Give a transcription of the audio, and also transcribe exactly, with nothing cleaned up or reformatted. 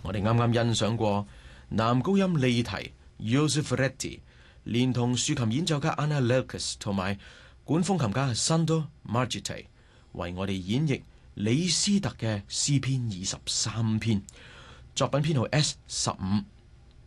我哋啱啱欣賞過男高音利提 Joseph Ferretti， 連同豎琴演奏家 Anna Lerches 同埋管風琴家 Sandro Margite 為我哋演繹李斯特嘅詩篇二十三篇，作品編號 S 十五。